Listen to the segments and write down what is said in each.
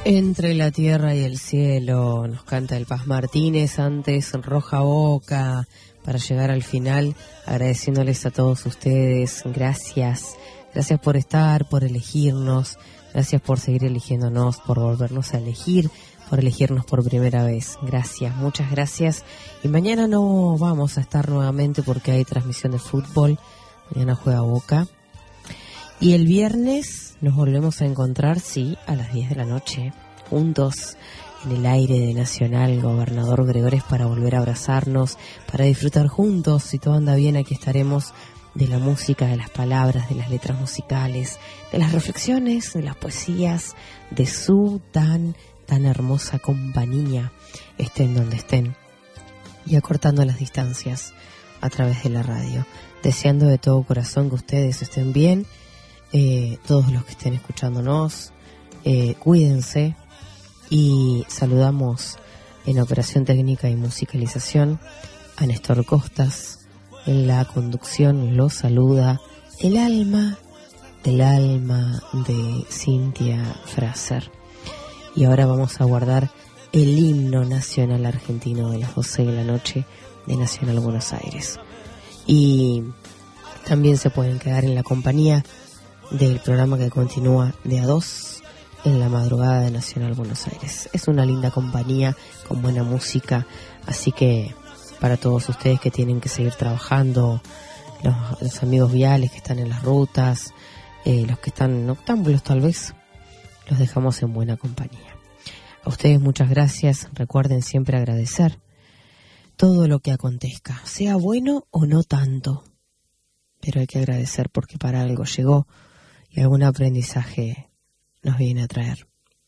Entre la tierra y el cielo, nos canta el Paz Martínez, antes Roja Boca, para llegar al final, agradeciéndoles a todos ustedes, gracias por estar, por elegirnos, gracias por seguir eligiéndonos, por volvernos a elegir, por elegirnos por primera vez, gracias, muchas gracias, y mañana no vamos a estar nuevamente porque hay transmisión de fútbol, mañana juega Boca, y el viernes nos volvemos a encontrar, sí, a las 10 de la noche, juntos en el aire de Nacional, Gobernador Gregores, para volver a abrazarnos, para disfrutar juntos. Si todo anda bien, aquí estaremos, de la música, de las palabras, de las letras musicales, de las reflexiones, de las poesías, de su tan hermosa compañía, estén donde estén, y acortando las distancias a través de la radio. Deseando de todo corazón que ustedes estén bien, todos los que estén escuchándonos, cuídense, y saludamos en operación técnica y musicalización a Néstor Costas. En la conducción lo saluda el alma del alma de Cintia Fraser. Y ahora vamos a guardar el himno nacional argentino de las 12 de la noche de Nacional Buenos Aires. Y también se pueden quedar en la compañía del programa que continúa de a 2 en la madrugada de Nacional Buenos Aires. Es una linda compañía con buena música, así que para todos ustedes que tienen que seguir trabajando, los amigos viales que están en las rutas, los que están noctámbulos tal vez, los dejamos en buena compañía. A ustedes muchas gracias, recuerden siempre agradecer todo lo que acontezca, sea bueno o no tanto, pero hay que agradecer porque para algo llegó y algún aprendizaje nos viene a traer.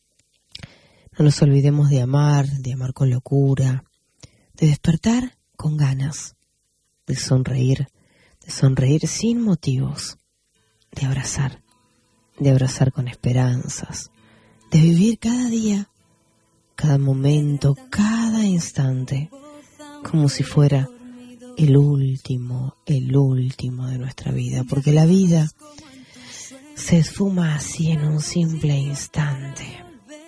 No nos olvidemos de amar con locura, de despertar con ganas, de sonreír sin motivos, de abrazar con esperanzas, de vivir cada día, cada momento, cada instante, como si fuera el último de nuestra vida, porque la vida se esfuma así en un simple instante.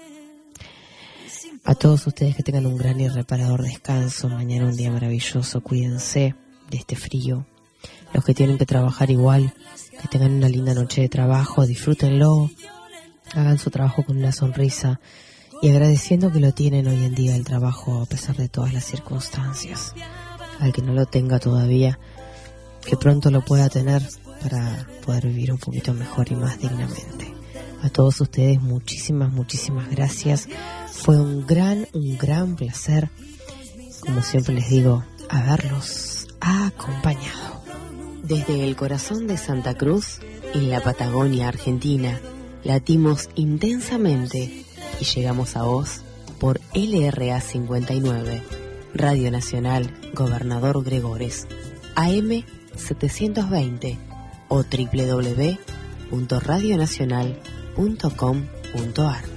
A todos ustedes que tengan un gran y reparador descanso, mañana un día maravilloso, cuídense de este frío. Los que tienen que trabajar igual, que tengan una linda noche de trabajo, disfrútenlo, hagan su trabajo con una sonrisa y agradeciendo que lo tienen hoy en día el trabajo a pesar de todas las circunstancias. Al que no lo tenga todavía, que pronto lo pueda tener para poder vivir un poquito mejor y más dignamente. A todos ustedes muchísimas gracias. Fue un gran placer, como siempre les digo, haberlos acompañado. Desde el corazón de Santa Cruz, en la Patagonia Argentina, latimos intensamente y llegamos a vos por LRA 59, Radio Nacional Gobernador Gregores, AM 720 o www.radionacional.com.ar.